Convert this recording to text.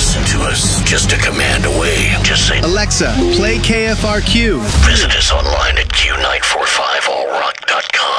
listen to us just a command away. Just say, Alexa, play KFRQ. Visit us online at Q945allrock.com.